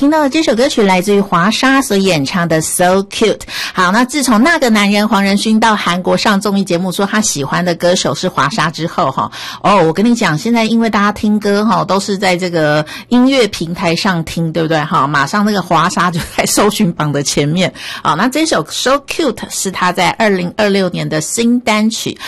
听到的这首歌曲来自于华莎所演唱的 So Cute。 好，那自从那个男人黄仁勋到韩国上综艺节目说他喜欢的歌手是华莎之后我跟你讲，现在因为大家听歌都是在这个音乐平台上听，对不对马上那个华莎就在搜寻榜的前面。好，那这首 So Cute 是他在2026年的新单曲。